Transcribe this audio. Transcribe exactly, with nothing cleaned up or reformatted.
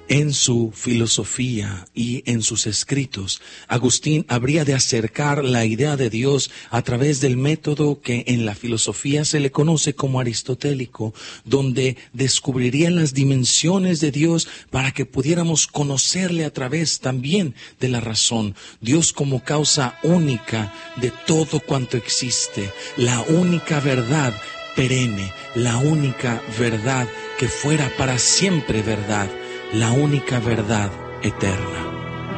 En su filosofía y en sus escritos, Agustín habría de acercar la idea de Dios a través del método que en la filosofía se le conoce como aristotélico, donde descubriría las dimensiones de Dios para que pudiéramos conocerle a través también de la razón. Dios como causa única de todo cuanto existe, la única verdad perenne, la única verdad que fuera para siempre verdad, la única verdad eterna.